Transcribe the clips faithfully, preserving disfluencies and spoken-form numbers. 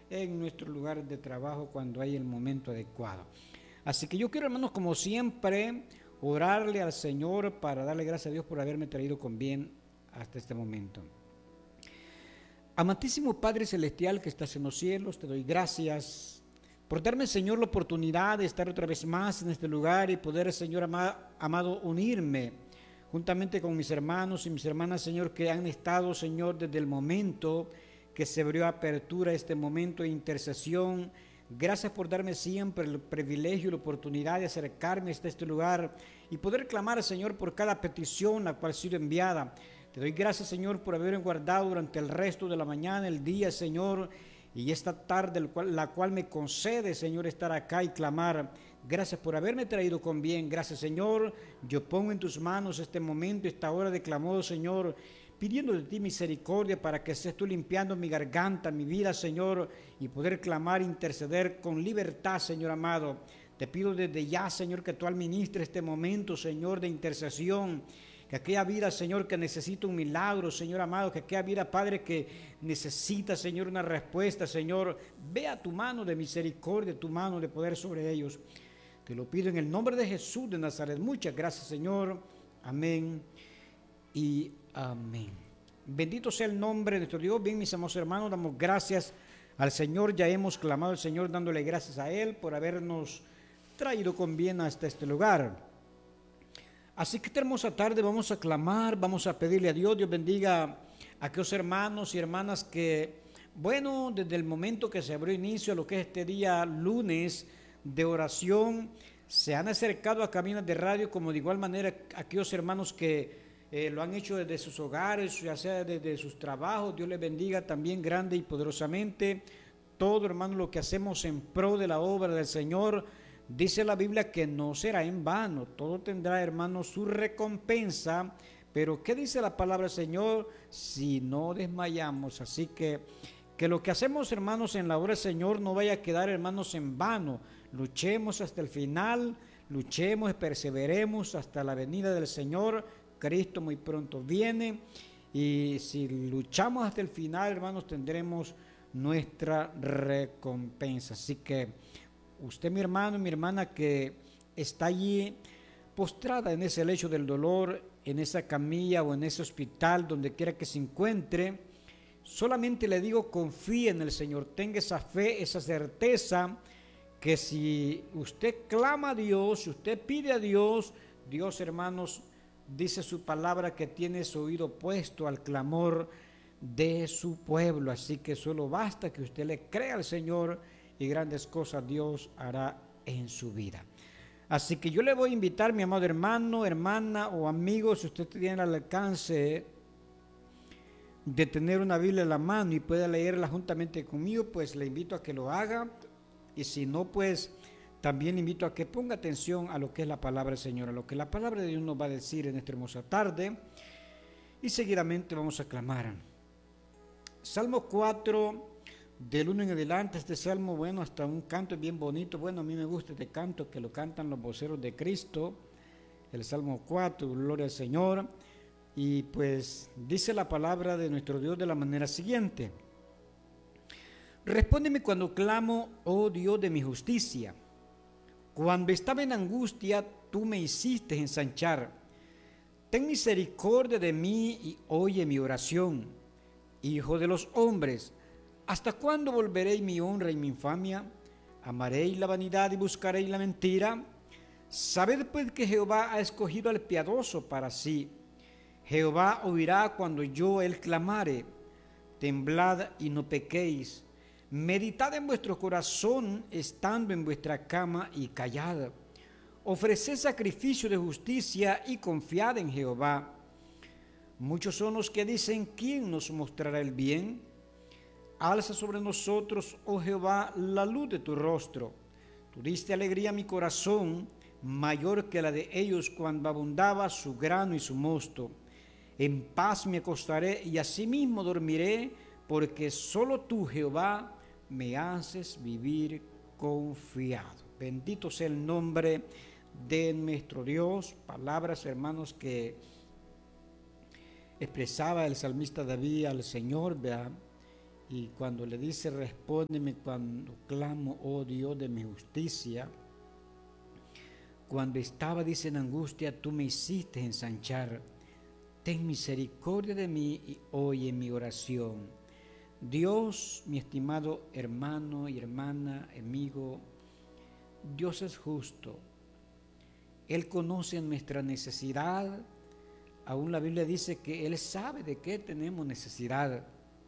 en nuestro lugar de trabajo cuando hay el momento adecuado. Así que yo quiero, hermanos, como siempre, orarle al Señor para darle gracias a Dios por haberme traído con bien hasta este momento. Amantísimo Padre Celestial que estás en los cielos, te doy gracias por darme, Señor, la oportunidad de estar otra vez más en este lugar y poder, Señor amado, unirme juntamente con mis hermanos y mis hermanas, Señor, que han estado, Señor, desde el momento que se abrió apertura, este momento de intercesión. Gracias por darme siempre el privilegio y la oportunidad de acercarme hasta este lugar y poder clamar, Señor, por cada petición la cual ha sido enviada. Te doy gracias, Señor, por haberme guardado durante el resto de la mañana, el día, Señor, y esta tarde, la cual me concede, Señor, estar acá y clamar. Gracias por haberme traído con bien. Gracias, Señor. Yo pongo en tus manos este momento, esta hora de clamor, Señor, pidiendo de ti misericordia para que estés tú limpiando mi garganta, mi vida, Señor, y poder clamar, interceder con libertad, Señor amado. Te pido desde ya, Señor, que tú administres este momento, Señor, de intercesión. Que aquella vida, Señor, que necesita un milagro, Señor amado, que aquella vida, Padre, que necesita, Señor, una respuesta, Señor, vea tu mano de misericordia, tu mano de poder sobre ellos. Te lo pido en el nombre de Jesús de Nazaret. Muchas gracias, Señor. Amén y amén. Bendito sea el nombre de nuestro Dios. Bien, mis amados hermanos, damos gracias al Señor. Ya hemos clamado al Señor dándole gracias a Él por habernos traído con bien hasta este lugar. Así que esta hermosa tarde vamos a clamar, vamos a pedirle a Dios, Dios bendiga a aquellos hermanos y hermanas que, bueno, desde el momento que se abrió inicio a lo que es este día lunes de oración, se han acercado a cabinas de radio, como de igual manera aquellos hermanos que eh, lo han hecho desde sus hogares, ya sea desde sus trabajos. Dios les bendiga también grande y poderosamente. Todo, hermano, lo que hacemos en pro de la obra del Señor, dice la Biblia que no será en vano, todo tendrá, hermano, su recompensa. Pero ¿qué dice la palabra del Señor? Si no desmayamos. Así que que lo que hacemos, hermanos, en la obra del Señor no vaya a quedar, hermanos, en vano. Luchemos hasta el final, luchemos y perseveremos hasta la venida del Señor. Cristo muy pronto viene, y si luchamos hasta el final, hermanos, tendremos nuestra recompensa. Así que usted, mi hermano y mi hermana, que está allí postrada en ese lecho del dolor, en esa camilla o en ese hospital, donde quiera que se encuentre, solamente le digo, confíe en el Señor, tenga esa fe, esa certeza, que si usted clama a Dios, si usted pide a Dios, Dios, hermanos, dice su palabra que tiene su oído puesto al clamor de su pueblo. Así que solo basta que usted le crea al Señor y grandes cosas Dios hará en su vida. Así que yo le voy a invitar, mi amado hermano, hermana o amigo, si usted tiene al alcance de tener una Biblia en la mano y pueda leerla juntamente conmigo, pues le invito a que lo haga. Y si no, pues también le invito a que ponga atención a lo que es la palabra del Señor, a lo que la palabra de Dios nos va a decir en esta hermosa tarde. Y seguidamente vamos a clamar. Salmo cuatro, del uno en adelante. Este salmo, bueno, hasta un canto es bien bonito. Bueno, a mí me gusta este canto que lo cantan los voceros de Cristo. El Salmo cuatro, gloria al Señor. Y pues dice la palabra de nuestro Dios de la manera siguiente: respóndeme cuando clamo, oh Dios de mi justicia. Cuando estaba en angustia, tú me hiciste ensanchar. Ten misericordia de mí y oye mi oración. Hijo de los hombres, ¿hasta cuándo volveréis mi honra y mi infamia? ¿Amaréis la vanidad y buscaréis la mentira? Sabed pues que Jehová ha escogido al piadoso para sí. Jehová oirá cuando yo él clamare. Temblad y no pequéis. Meditad en vuestro corazón estando en vuestra cama y callad. Ofreced sacrificio de justicia y confiad en Jehová. Muchos son los que dicen: ¿quién nos mostrará el bien? Alza sobre nosotros, oh Jehová, la luz de tu rostro. Tú diste alegría a mi corazón, mayor que la de ellos cuando abundaba su grano y su mosto. En paz me acostaré y asimismo dormiré, porque solo tú, Jehová, me haces vivir confiado. Bendito sea el nombre de nuestro Dios. Palabras, hermanos, que expresaba el salmista David al Señor, ¿verdad? Y cuando le dice, respóndeme cuando clamo, oh Dios de mi justicia, cuando estaba, dice, en angustia, tú me hiciste ensanchar. Ten misericordia de mí y oye mi oración. Dios, mi estimado hermano y hermana, amigo, Dios es justo. Él conoce nuestra necesidad. Aún la Biblia dice que Él sabe de qué tenemos necesidad.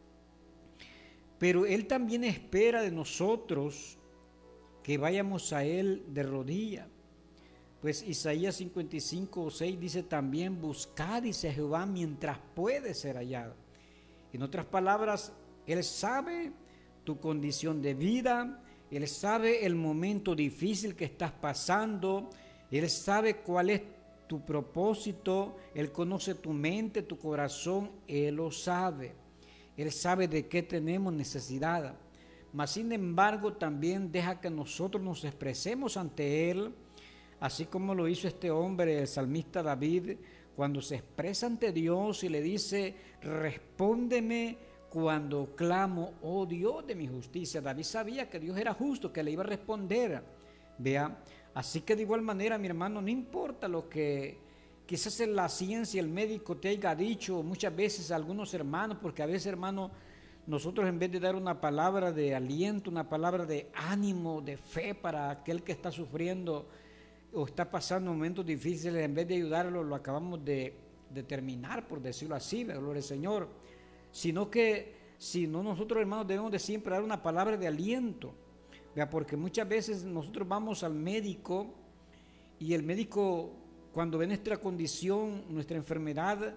Pero Él también espera de nosotros que vayamos a Él de rodillas. Pues Isaías cincuenta y cinco, seis dice también, buscad, dice a Jehová, mientras puede ser hallado. En otras palabras, Él sabe tu condición de vida, Él sabe el momento difícil que estás pasando, Él sabe cuál es tu propósito, Él conoce tu mente, tu corazón, Él lo sabe. Él sabe de qué tenemos necesidad. Mas sin embargo también deja que nosotros nos expresemos ante Él, así como lo hizo este hombre, el salmista David, cuando se expresa ante Dios y le dice, respóndeme cuando clamo, oh Dios de mi justicia. David sabía que Dios era justo, que le iba a responder. Vea, así que de igual manera, mi hermano, no importa lo que quizás en la ciencia el médico te haya dicho, muchas veces a algunos hermanos, porque a veces, hermano, nosotros en vez de dar una palabra de aliento, una palabra de ánimo, de fe para aquel que está sufriendo o está pasando momentos difíciles, en vez de ayudarlo, lo acabamos de, de terminar, por decirlo así, gloria al Señor, sino que, si no, nosotros, hermanos, debemos de siempre dar una palabra de aliento, ¿vea? Porque muchas veces nosotros vamos al médico y el médico, cuando ve nuestra condición, nuestra enfermedad,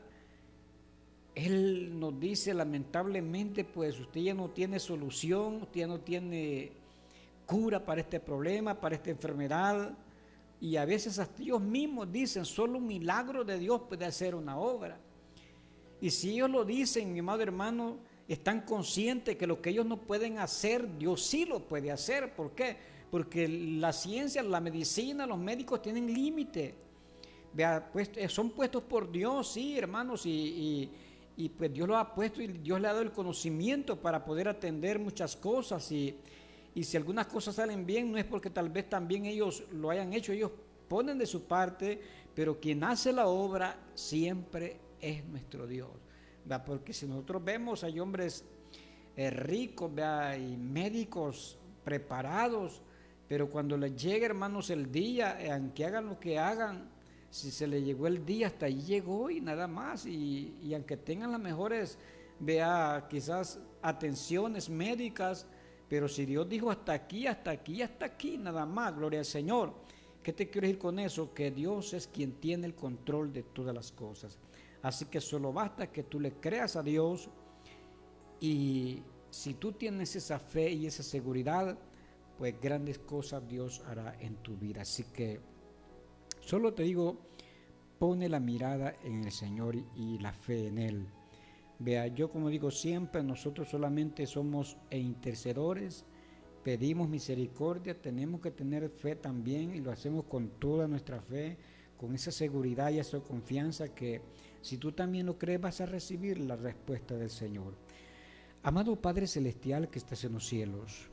él nos dice lamentablemente, pues usted ya no tiene solución, usted ya no tiene cura para este problema, para esta enfermedad, y a veces hasta ellos mismos dicen, solo un milagro de Dios puede hacer una obra. Y si ellos lo dicen, mi amado hermano, están conscientes que lo que ellos no pueden hacer, Dios sí lo puede hacer. ¿Por qué? Porque la ciencia, la medicina, los médicos tienen límite. Vea, pues, son puestos por Dios, sí, hermanos, y, y, y pues Dios los ha puesto y Dios le ha dado el conocimiento para poder atender muchas cosas, y, y si algunas cosas salen bien, no es porque tal vez también ellos lo hayan hecho, ellos ponen de su parte, pero quien hace la obra siempre es nuestro Dios, ¿verdad? Porque si nosotros vemos, hay hombres eh, ricos, ¿verdad? Y médicos preparados, pero cuando les llega, hermanos, el día, eh, aunque hagan lo que hagan, si se le llegó el día, hasta ahí llegó y nada más, y, y aunque tengan las mejores, vea, quizás atenciones médicas, pero si Dios dijo hasta aquí, hasta aquí, hasta aquí, nada más, gloria al Señor. ¿Qué te quiero decir con eso? Que Dios es quien tiene el control de todas las cosas. Así que solo basta que tú le creas a Dios, y si tú tienes esa fe y esa seguridad, pues grandes cosas Dios hará en tu vida. Así que solo te digo, pone la mirada en el Señor y la fe en Él. Vea, yo como digo siempre, nosotros solamente somos intercedores, pedimos misericordia, tenemos que tener fe también, y lo hacemos con toda nuestra fe, con esa seguridad y esa confianza que si tú también lo crees vas a recibir la respuesta del Señor. Amado Padre Celestial que estás en los cielos,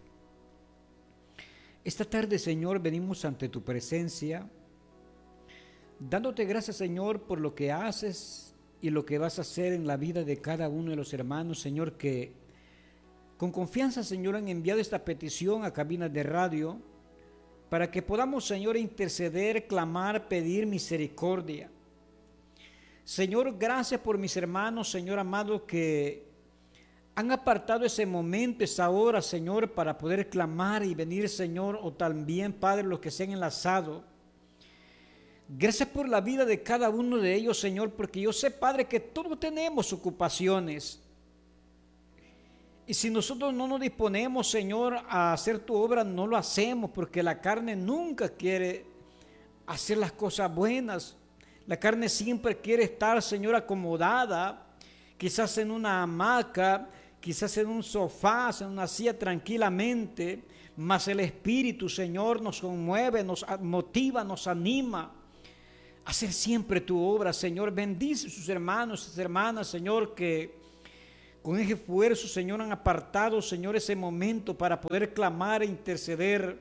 esta tarde, Señor, venimos ante tu presencia, dándote gracias, Señor, por lo que haces y lo que vas a hacer en la vida de cada uno de los hermanos, Señor, que con confianza, Señor, han enviado esta petición a cabinas de radio para que podamos, Señor, interceder, clamar, pedir misericordia. Señor, gracias por mis hermanos, Señor amado, que han apartado ese momento, esa hora, Señor, para poder clamar y venir, Señor, o también, Padre, los que se han enlazado. Gracias por la vida de cada uno de ellos, Señor, porque yo sé, Padre, que todos tenemos ocupaciones. Y si nosotros no nos disponemos, Señor, a hacer tu obra, no lo hacemos, porque la carne nunca quiere hacer las cosas buenas. La carne siempre quiere estar, Señor, acomodada, quizás en una hamaca, quizás en un sofá, en una silla tranquilamente, mas el Espíritu, Señor, nos conmueve, nos motiva, nos anima a hacer siempre tu obra, Señor. Bendice a sus hermanos, sus hermanas, Señor, que con ese esfuerzo, Señor, han apartado, Señor, ese momento para poder clamar e interceder.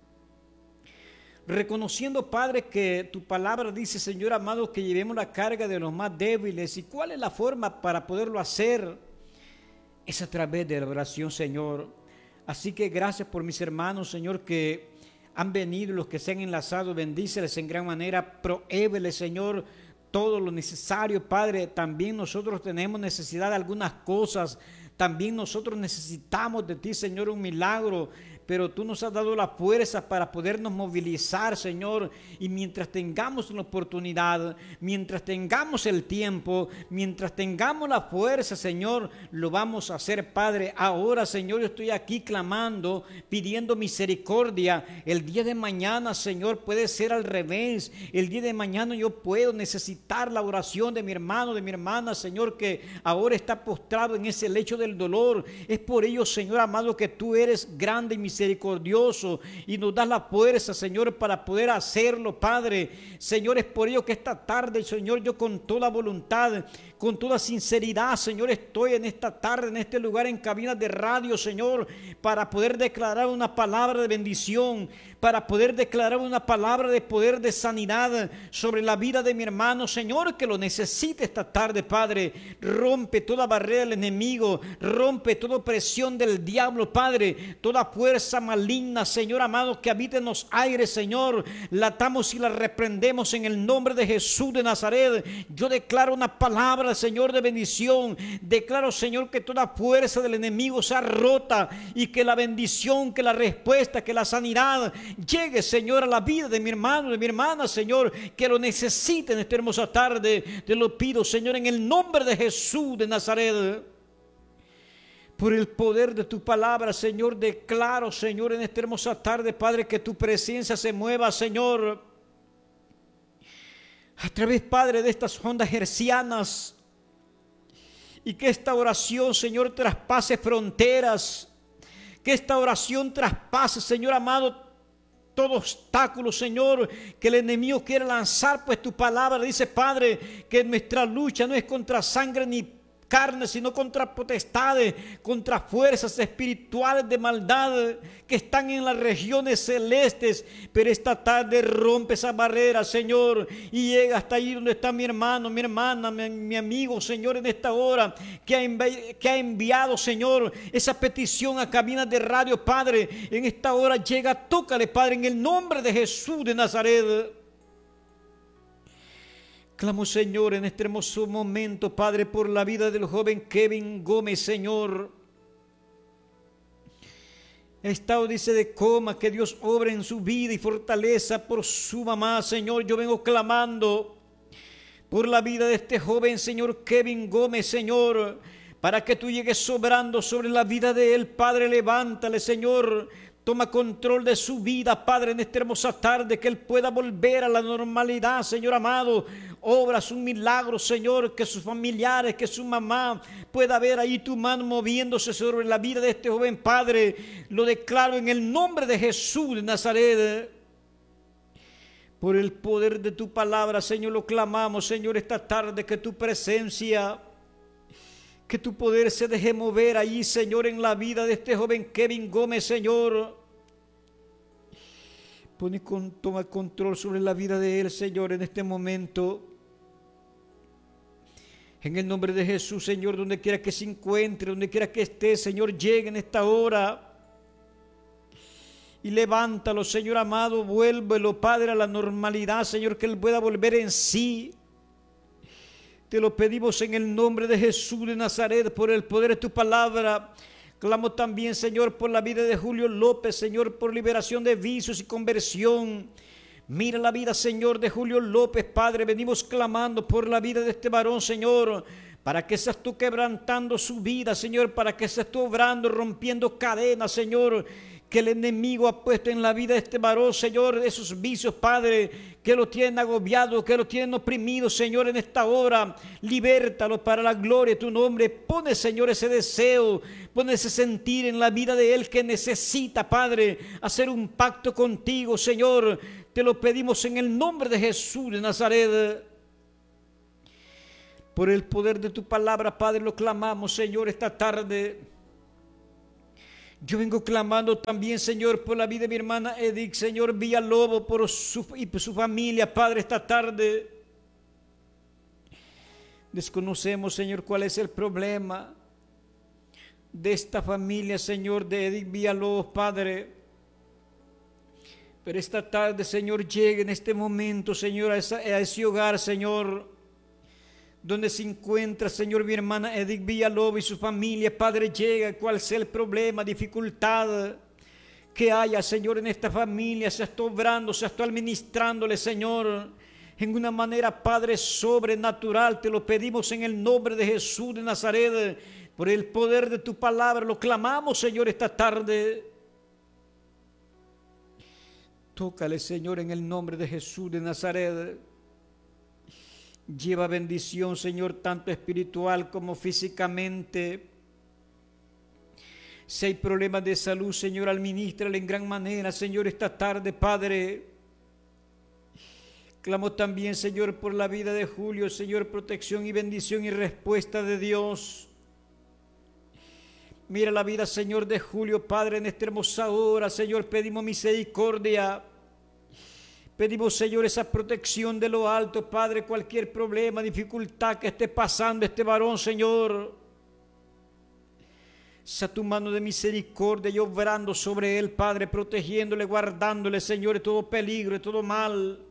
Reconociendo, Padre, que tu palabra dice, Señor amado, que llevemos la carga de los más débiles. ¿Y cuál es la forma para poderlo hacer? Es a través de la oración, Señor. Así que gracias por mis hermanos, Señor, que han venido, los que se han enlazado, bendíceles en gran manera, prohébeles, Señor, todo lo necesario, Padre. También nosotros tenemos necesidad de algunas cosas, también nosotros necesitamos de ti, Señor, un milagro, pero tú nos has dado la fuerza para podernos movilizar, Señor, y mientras tengamos la oportunidad, mientras tengamos el tiempo, mientras tengamos la fuerza, Señor, lo vamos a hacer, Padre. Ahora, Señor, yo estoy aquí clamando, pidiendo misericordia. El día de mañana, Señor, puede ser al revés. El día de mañana yo puedo necesitar la oración de mi hermano, de mi hermana, Señor, que ahora está postrado en ese lecho del dolor. Es por ello, Señor amado, que tú eres grande y misericordioso misericordioso y nos das la fuerza, Señor, para poder hacerlo, Padre. Señor, es por ello que esta tarde, Señor, yo con toda voluntad, con toda sinceridad, Señor, estoy en esta tarde, en este lugar, en cabinas de radio, Señor, para poder declarar una palabra de bendición, para poder declarar una palabra de poder, de sanidad sobre la vida de mi hermano, Señor, que lo necesite esta tarde, Padre. Rompe toda barrera del enemigo, rompe toda presión del diablo, Padre, toda fuerza maligna, Señor amado, que habita en los aires, Señor, la atamos y la reprendemos en el nombre de Jesús de Nazaret. Yo declaro una palabra, Señor, de bendición. Declaro, Señor, que toda fuerza del enemigo sea rota y que la bendición, que la respuesta, que la sanidad llegue, Señor, a la vida de mi hermano, de mi hermana, Señor, que lo necesite en esta hermosa tarde. Te lo pido, Señor, en el nombre de Jesús de Nazaret. Por el poder de tu palabra, Señor, declaro, Señor, en esta hermosa tarde, Padre, que tu presencia se mueva, Señor, a través, Padre, de estas ondas hercianas, y que esta oración, Señor, traspase fronteras, que esta oración traspase, Señor amado, todo obstáculo, Señor, que el enemigo quiere lanzar, pues tu palabra dice, Padre, que nuestra lucha no es contra sangre ni carne, sino contra potestades, contra fuerzas espirituales de maldad que están en las regiones celestes. Pero esta tarde rompe esa barrera, Señor, y llega hasta ahí donde está mi hermano, mi hermana, mi, mi amigo, Señor, en esta hora, que ha, envi que ha enviado, Señor, esa petición a cabinas de radio, Padre. En esta hora llega, tócale, Padre, en el nombre de Jesús de Nazaret. Clamo, Señor, en este hermoso momento, Padre, por la vida del joven Kevin Gómez, Señor. El estado, dice, de coma, que Dios obre en su vida y fortaleza por su mamá, Señor. Yo vengo clamando por la vida de este joven, Señor, Kevin Gómez, Señor, para que tú llegues sobrando sobre la vida de él, Padre. Levántale, Señor. Toma control de su vida, Padre, en esta hermosa tarde, que él pueda volver a la normalidad, Señor amado. Obras un milagro, Señor, que sus familiares, que su mamá pueda ver ahí tu mano moviéndose sobre la vida de este joven, Padre. Lo declaro en el nombre de Jesús de Nazaret. Por el poder de tu palabra, Señor, lo clamamos, Señor, esta tarde, que tu presencia, que tu poder se deje mover ahí, Señor, en la vida de este joven Kevin Gómez, Señor. Pone con, toma control sobre la vida de él, Señor, en este momento. En el nombre de Jesús, Señor, donde quiera que se encuentre, donde quiera que esté, Señor, llegue en esta hora. Y levántalo, Señor amado, vuélvelo, Padre, a la normalidad, Señor, que él pueda volver en sí. Te lo pedimos en el nombre de Jesús de Nazaret, por el poder de tu palabra. Clamo también, Señor, por la vida de Julio López, Señor, por liberación de vicios y conversión. Mira la vida, Señor, de Julio López, Padre. Venimos clamando por la vida de este varón, Señor, para que seas tú quebrantando su vida, Señor, para que seas tú obrando, rompiendo cadenas, Señor, que el enemigo ha puesto en la vida de este varón, Señor, esos vicios, Padre, que lo tienen agobiado, que lo tienen oprimido, Señor, en esta hora. Libértalo para la gloria de tu nombre. Pone, Señor, ese deseo, pone ese sentir en la vida de él, que necesita, Padre, hacer un pacto contigo, Señor. Te lo pedimos en el nombre de Jesús de Nazaret. Por el poder de tu palabra, Padre, lo clamamos, Señor, esta tarde. Yo vengo clamando también, Señor, por la vida de mi hermana Edith, Señor Villalobos, por su, y por su familia, Padre, esta tarde. Desconocemos, Señor, cuál es el problema de esta familia, Señor, de Edith Villalobos, Padre. Pero esta tarde, Señor, llegue en este momento, Señor, a, esa, a ese hogar, Señor, donde se encuentra, Señor, mi hermana Edith Villalobos y su familia. Padre, llega, cuál sea el problema, dificultad que haya, Señor, en esta familia. Seas tú obrando, seas tú administrándole, Señor, en una manera, Padre, sobrenatural. Te lo pedimos en el nombre de Jesús de Nazaret. Por el poder de tu palabra lo clamamos, Señor, esta tarde. Tócale, Señor, en el nombre de Jesús de Nazaret. Lleva bendición, Señor, tanto espiritual como físicamente. Si hay problemas de salud, Señor, administrale en gran manera, Señor, esta tarde, Padre. Clamo también, Señor, por la vida de Julio, Señor, protección y bendición y respuesta de Dios. Mira la vida, Señor, de Julio, Padre, en esta hermosa hora, Señor, pedimos misericordia. Pedimos, Señor, esa protección de lo alto, Padre, cualquier problema, dificultad que esté pasando este varón, Señor. Sea tu mano de misericordia y obrando sobre él, Padre, protegiéndole, guardándole, Señor, de todo peligro, de todo mal.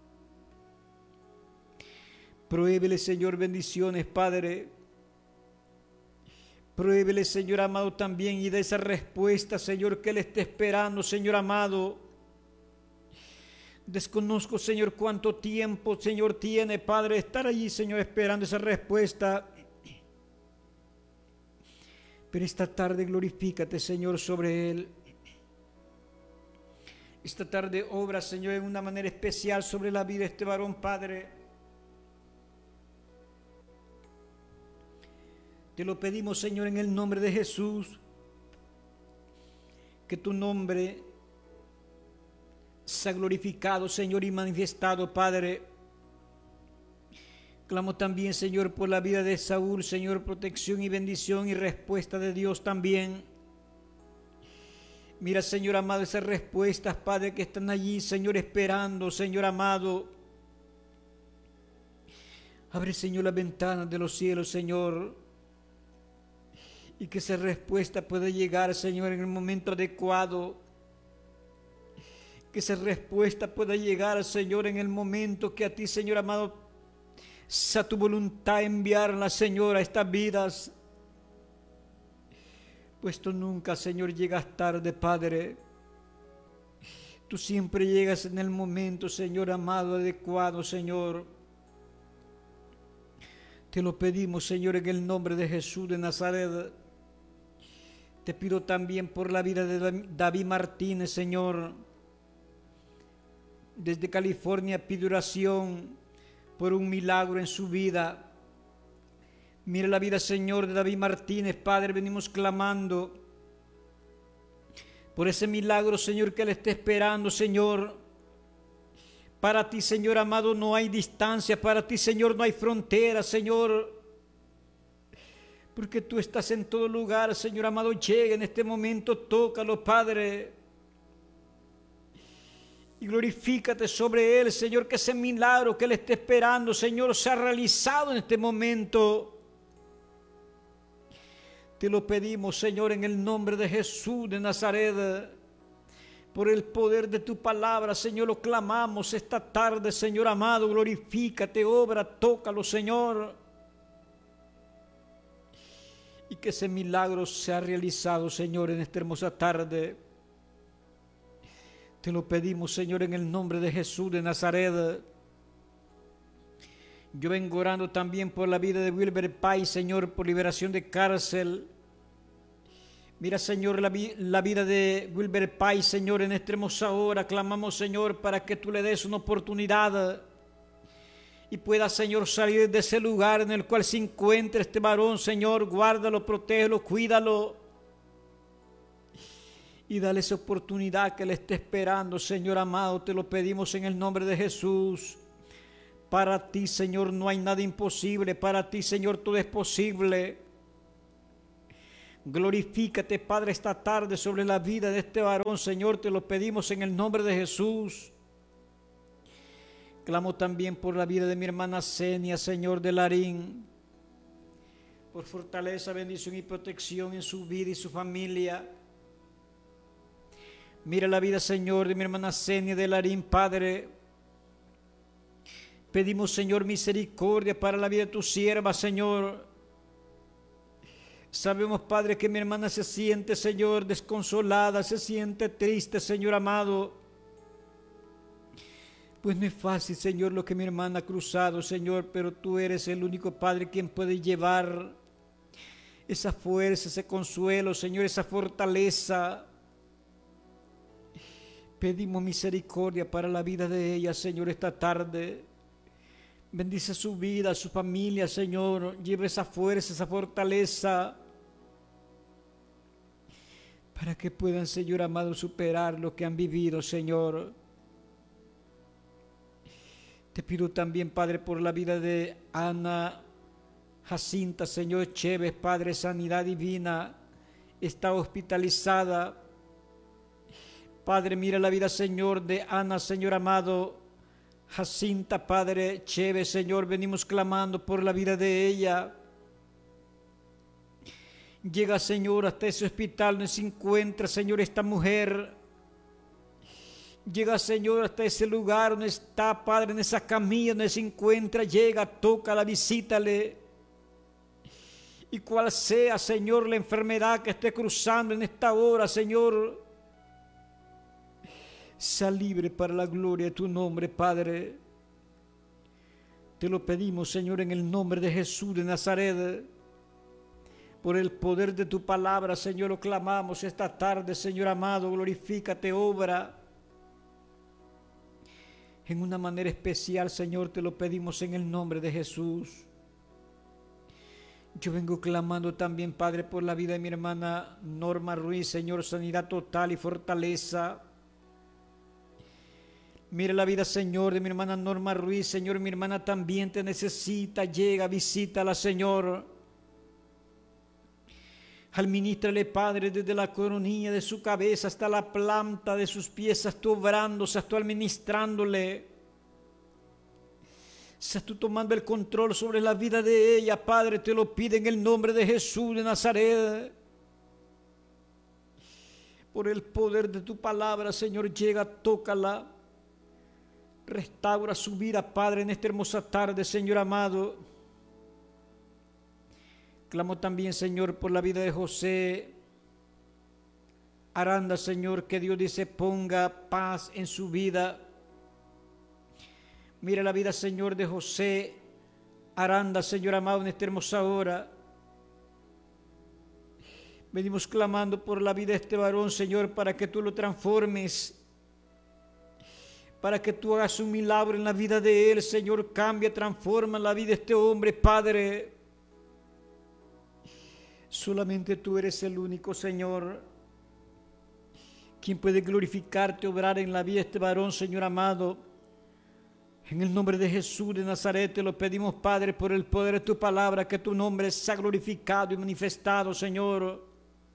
Pruébele, Señor, bendiciones, Padre. Pruébele, Señor amado, también y de esa respuesta, Señor, que él esté esperando, Señor amado. Desconozco, Señor, cuánto tiempo, Señor, tiene, Padre, estar allí, Señor, esperando esa respuesta. Pero esta tarde glorifícate, Señor, sobre él. Esta tarde obra, Señor, en una manera especial sobre la vida de este varón, Padre. Te lo pedimos, Señor, en el nombre de Jesús. Que tu nombre sea glorificado, Señor, y manifestado, Padre. Clamo también, Señor, por la vida de Saúl, Señor, protección y bendición y respuesta de Dios también. Mira, Señor amado, esas respuestas, Padre, que están allí, Señor, esperando, Señor amado. Abre, Señor, las ventanas de los cielos, Señor, y que esa respuesta pueda llegar, Señor, en el momento adecuado. Que esa respuesta pueda llegar, Señor, en el momento que a ti, Señor amado, sea tu voluntad enviarla, Señor, a estas vidas. Pues tú nunca, Señor, llegas tarde, Padre. Tú siempre llegas en el momento, Señor amado, adecuado, Señor. Te lo pedimos, Señor, en el nombre de Jesús de Nazaret. Te pido también por la vida de David Martínez, Señor. Desde California pido oración por un milagro en su vida. Mira la vida, Señor, de David Martínez, Padre, venimos clamando por ese milagro, Señor, que él esté esperando, Señor. Para ti, Señor amado, no hay distancia, para ti, Señor, no hay frontera, Señor, porque tú estás en todo lugar, Señor amado. Llega en este momento, tócalo, Padre, y glorifícate sobre él, Señor, que ese milagro que él esté esperando, Señor, sea realizado en este momento. Te lo pedimos, Señor, en el nombre de Jesús de Nazaret. Por el poder de tu palabra, Señor, lo clamamos esta tarde, Señor amado. Glorifícate, obra, tócalo, Señor. Y que ese milagro sea realizado, Señor, en esta hermosa tarde. Te lo pedimos, Señor, en el nombre de Jesús de Nazaret. Yo vengo orando también por la vida de Wilber Pais, Señor, por liberación de cárcel. Mira, Señor, la, vi la vida de Wilber Pais, Señor, en esta hermosa hora. Clamamos, Señor, para que tú le des una oportunidad y pueda, Señor, salir de ese lugar en el cual se encuentra este varón, Señor. Guárdalo, protégelo, cuídalo. Y dale esa oportunidad que le esté esperando, Señor amado. Te lo pedimos en el nombre de Jesús. Para ti, Señor, no hay nada imposible. Para ti, Señor, todo es posible. Glorifícate, Padre, esta tarde sobre la vida de este varón, Señor, te lo pedimos en el nombre de Jesús. Clamo también por la vida de mi hermana Senia, Señor, de Larín, por fortaleza, bendición y protección en su vida y su familia. Mira la vida, Señor, de mi hermana Senia de Larín, Padre. Pedimos, Señor, misericordia para la vida de tu sierva, Señor. Sabemos, Padre, que mi hermana se siente, Señor, desconsolada, se siente triste, Señor amado. Pues no es fácil, Señor, lo que mi hermana ha cruzado, Señor, pero tú eres el único Padre quien puede llevar esa fuerza, ese consuelo, Señor, esa fortaleza. Pedimos misericordia para la vida de ella, Señor, esta tarde. Bendice su vida, su familia, Señor. Lleve esa fuerza, esa fortaleza, para que puedan, Señor amado, superar lo que han vivido, Señor. Te pido también, Padre, por la vida de Ana Jacinta, Señor Chévez, Padre, sanidad divina. Está hospitalizada. Padre, mira la vida, Señor, de Ana, Señor amado. Jacinta, Padre Chévez, Señor, venimos clamando por la vida de ella. Llega, Señor, hasta ese hospital donde se encuentra, Señor, esta mujer. Llega, Señor, hasta ese lugar donde está, Padre, en esa camilla donde se encuentra. Llega, tócala, visítale. Y cual sea, Señor, la enfermedad que esté cruzando en esta hora, Señor, sea libre para la gloria de tu nombre, Padre. Te lo pedimos, Señor, en el nombre de Jesús de Nazaret. Por el poder de tu palabra, Señor, lo clamamos esta tarde, Señor amado. Glorifícate, obra en una manera especial, Señor, te lo pedimos en el nombre de Jesús. Yo vengo clamando también, Padre, por la vida de mi hermana Norma Ruiz, Señor, sanidad total y fortaleza. Mira la vida, Señor, de mi hermana Norma Ruiz, Señor, mi hermana también te necesita. Llega, visítala, Señor. Administrale, Padre, desde la coronilla de su cabeza hasta la planta de sus pies. Seas tú obrando, seas tú administrándole. Seas tú tomando el control sobre la vida de ella, Padre. Te lo pide en el nombre de Jesús de Nazaret. Por el poder de tu palabra, Señor, llega, tócala. Restaura su vida, Padre, en esta hermosa tarde, Señor amado. Clamo también, Señor, por la vida de José Aranda, Señor, que Dios dice ponga paz en su vida. Mira la vida, Señor, de José Aranda, Señor amado, en esta hermosa hora. Venimos clamando por la vida de este varón, Señor, para que tú lo transformes, para que tú hagas un milagro en la vida de él, Señor. Cambia, transforma la vida de este hombre, Padre. Solamente tú eres el único, Señor, quien puede glorificarte, obrar en la vida de este varón, Señor amado. En el nombre de Jesús de Nazaret te lo pedimos, Padre, por el poder de tu palabra, que tu nombre sea glorificado y manifestado, Señor.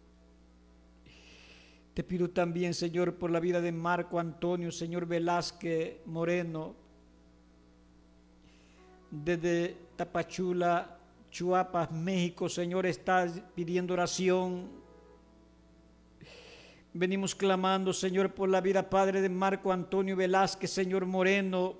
Te pido también, Señor, por la vida de Marco Antonio, Señor Velázquez Moreno, desde Tapachula, Chiapas, México, Señor, está pidiendo oración. Venimos clamando, Señor, por la vida, Padre, de Marco Antonio Velázquez, Señor Moreno.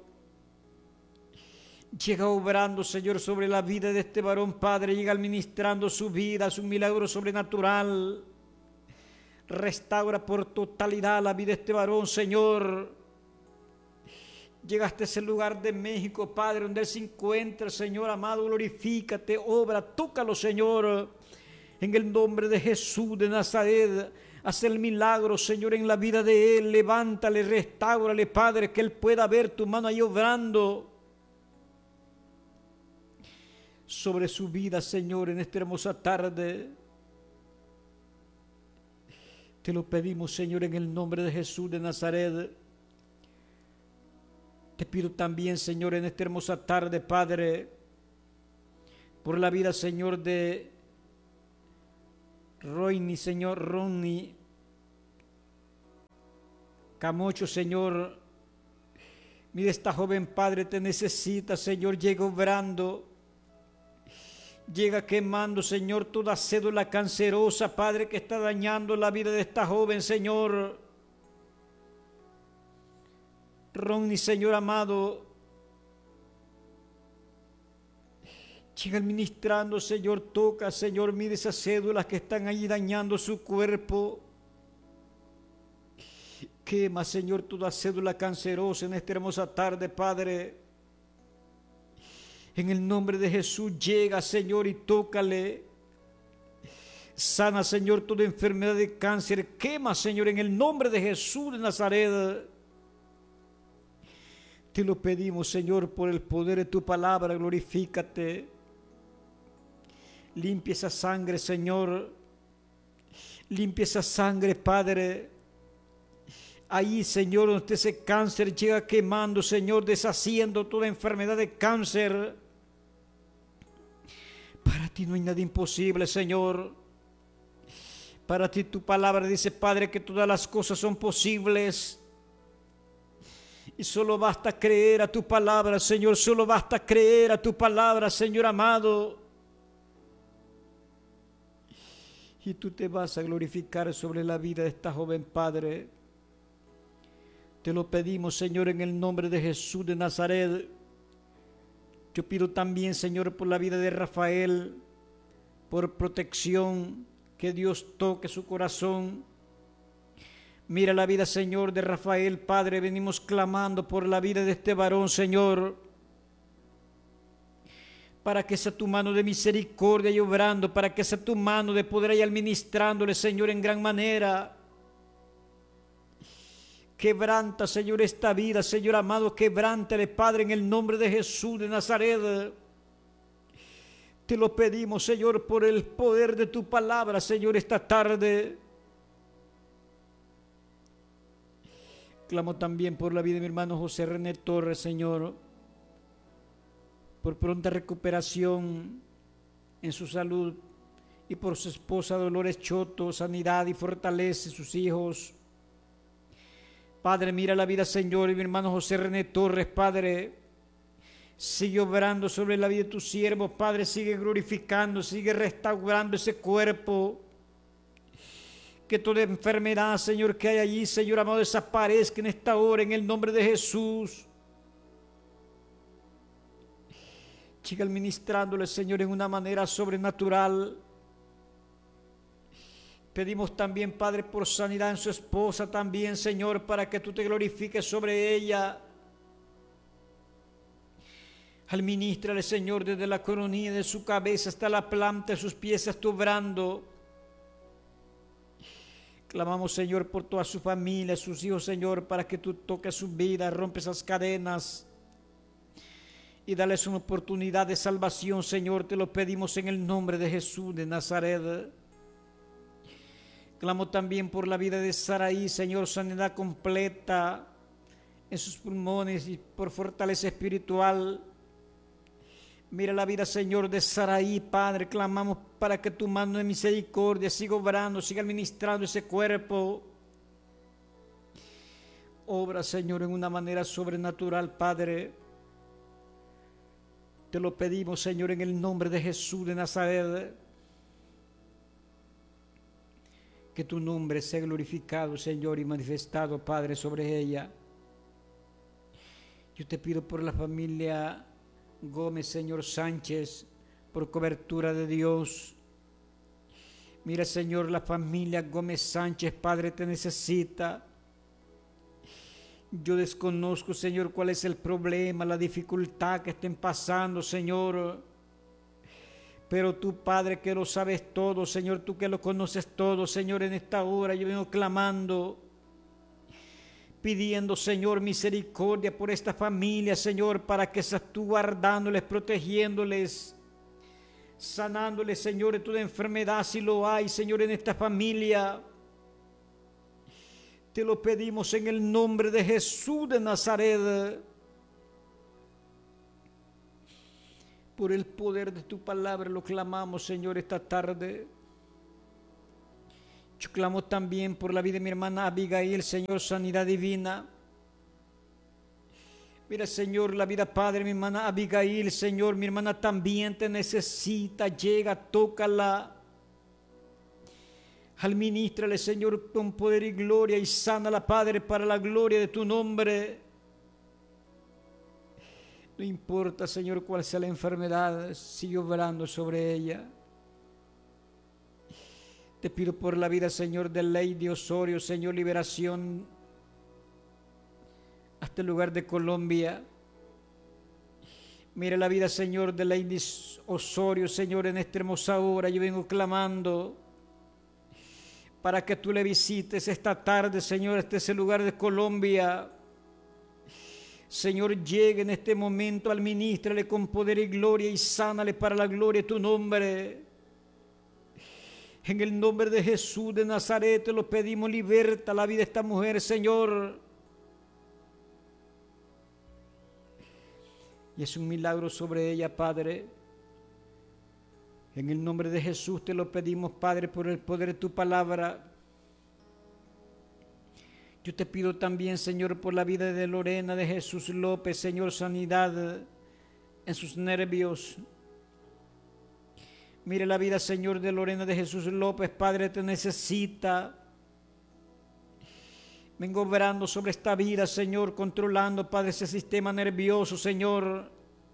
Llega obrando, Señor, sobre la vida de este varón, Padre. Llega administrando su vida, su milagro sobrenatural. Restaura por totalidad la vida de este varón, Señor. Llegaste a ese lugar de México, Padre, donde él se encuentra, Señor amado. Glorifícate, obra, tócalo, Señor, en el nombre de Jesús de Nazaret. Haz el milagro, Señor, en la vida de él. Levántale, restáurale, Padre, que él pueda ver tu mano ahí obrando sobre su vida, Señor, en esta hermosa tarde. Te lo pedimos, Señor, en el nombre de Jesús de Nazaret. Te pido también, Señor, en esta hermosa tarde, Padre, por la vida, Señor, de Roini, Señor, Ronnie Camocho, Señor. Mira, esta joven, Padre, te necesita, Señor. Llega obrando, llega quemando, Señor, toda cédula cancerosa, Padre, que está dañando la vida de esta joven, Señor. Ronnie, Señor amado, llega administrando, Señor, toca, Señor, mire esas cédulas que están allí dañando su cuerpo. Quema, Señor, toda cédula cancerosa en esta hermosa tarde, Padre. En el nombre de Jesús, llega, Señor, y tócale. Sana, Señor, toda enfermedad de cáncer. Quema, Señor, en el nombre de Jesús de Nazaret. Te lo pedimos, Señor, por el poder de tu palabra. Glorifícate. Limpia esa sangre, Señor. Limpia esa sangre, Padre. Ahí, Señor, donde ese cáncer llega quemando, Señor, deshaciendo toda enfermedad de cáncer. Para ti no hay nada imposible, Señor. Para ti tu palabra dice, Padre, que todas las cosas son posibles. Y solo basta creer a tu palabra, Señor. Solo basta creer a tu palabra, Señor amado. Y tú te vas a glorificar sobre la vida de esta joven, Padre. Te lo pedimos, Señor, en el nombre de Jesús de Nazaret. Yo pido también, Señor, por la vida de Rafael, por protección, que Dios toque su corazón. Mira la vida, Señor, de Rafael, Padre. Venimos clamando por la vida de este varón, Señor, para que sea tu mano de misericordia y obrando, para que sea tu mano de poder y administrándole, Señor, en gran manera. Quebranta, Señor, esta vida, Señor amado, quebrántale, Padre, en el nombre de Jesús de Nazaret. Te lo pedimos, Señor, por el poder de tu palabra, Señor, esta tarde. Clamo también por la vida de mi hermano José René Torres, Señor, por pronta recuperación en su salud, y por su esposa Dolores Choto, sanidad y fortalece sus hijos. Padre, mira la vida, Señor, y mi hermano José René Torres, Padre, sigue obrando sobre la vida de tus siervos, Padre, sigue glorificando, sigue restaurando ese cuerpo. Que toda enfermedad, Señor, que hay allí, Señor amado, desaparezca en esta hora, en el nombre de Jesús. Siga administrándole, Señor, en una manera sobrenatural. Pedimos también, Padre, por sanidad en su esposa también, Señor, para que tú te glorifiques sobre ella. Administrale, Señor, desde la coronilla de su cabeza hasta la planta de sus pies, está obrando. Clamamos, Señor, por toda su familia, sus hijos, Señor, para que tú toques su vida, rompe esas cadenas y dales una oportunidad de salvación, Señor. Te lo pedimos en el nombre de Jesús de Nazaret. Clamo también por la vida de Saraí, Señor, sanidad completa en sus pulmones y por fortaleza espiritual. Mira la vida, Señor, de Saraí, Padre. Clamamos para que tu mano de misericordia siga obrando, siga administrando ese cuerpo. Obra, Señor, en una manera sobrenatural, Padre. Te lo pedimos, Señor, en el nombre de Jesús de Nazaret. Que tu nombre sea glorificado, Señor, y manifestado, Padre, sobre ella. Yo te pido por la familia Gómez, Señor Sánchez, por cobertura de Dios. Mira, Señor, la familia Gómez Sánchez, Padre, te necesita. Yo desconozco, Señor, cuál es el problema, la dificultad que estén pasando, Señor. Pero tú, Padre, que lo sabes todo, Señor, tú que lo conoces todo, Señor, en esta hora yo vengo clamando, pidiendo, Señor, misericordia por esta familia, Señor, para que seas tú guardándoles, protegiéndoles, sanándoles, Señor, de toda enfermedad, si lo hay, Señor, en esta familia. Te lo pedimos en el nombre de Jesús de Nazaret. Por el poder de tu palabra lo clamamos, Señor, esta tarde. Yo clamo también por la vida de mi hermana Abigail, Señor, sanidad divina. Mira, Señor, la vida, Padre, mi hermana Abigail, Señor, mi hermana también te necesita. Llega, tócala. Administrale, Señor, con poder y gloria, y sánala, Padre, para la gloria de tu nombre. No importa, Señor, cuál sea la enfermedad, sigue obrando sobre ella. Te pido por la vida, Señor, de Lady Osorio, Señor, liberación hasta el lugar de Colombia. Mira la vida, Señor, de Lady Osorio, Señor, en esta hermosa hora. Yo vengo clamando para que tú le visites esta tarde, Señor, hasta ese lugar de Colombia. Señor, llegue en este momento, administrale con poder y gloria y sánale para la gloria de tu nombre. En el nombre de Jesús de Nazaret te lo pedimos, liberta la vida de esta mujer, Señor. Y es un milagro sobre ella, Padre. En el nombre de Jesús te lo pedimos, Padre, por el poder de tu palabra. Yo te pido también, Señor, por la vida de Lorena de Jesús López, Señor, sanidad en sus nervios. Mire la vida, Señor, de Lorena de Jesús López, Padre, te necesita. Vengo obrando sobre esta vida, Señor, controlando, Padre, ese sistema nervioso, Señor.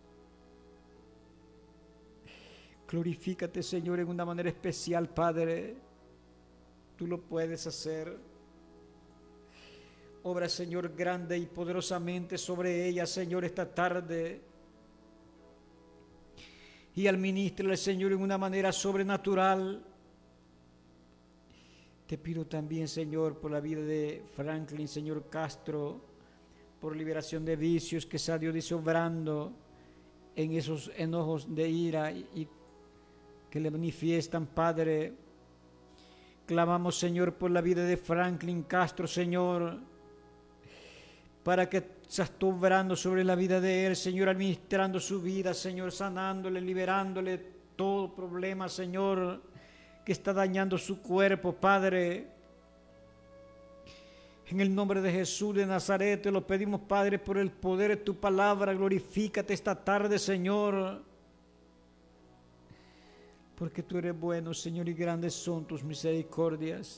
Glorifícate, Señor, en una manera especial, Padre. Tú lo puedes hacer. Obra, Señor, grande y poderosamente sobre ella, Señor, esta tarde. Y administrale, Señor, en una manera sobrenatural. Te pido también, Señor, por la vida de Franklin, Señor Castro, por liberación de vicios que sea Dios dice obrando en esos enojos de ira y, y que le manifiestan, Padre. Clamamos, Señor, por la vida de Franklin Castro, Señor, para que seas tú obrando sobre la vida de él, Señor, administrando su vida, Señor, sanándole, liberándole todo problema, Señor, que está dañando su cuerpo, Padre. En el nombre de Jesús de Nazaret te lo pedimos, Padre, por el poder de tu palabra. Glorifícate esta tarde, Señor, porque tú eres bueno, Señor, y grandes son tus misericordias.